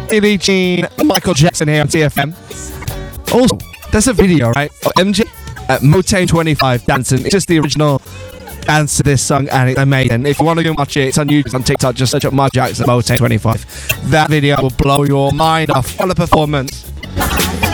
Billie Jean, Michael Jackson here on TFM. Also, there's a video, right, of MJ at Motown 25 dancing. It's just the original dance to this song, and it's amazing. If you want to go watch it, it's on YouTube, it's on TikTok. Just search up Michael Jackson Motown 25. That video will blow your mind off. What a performance.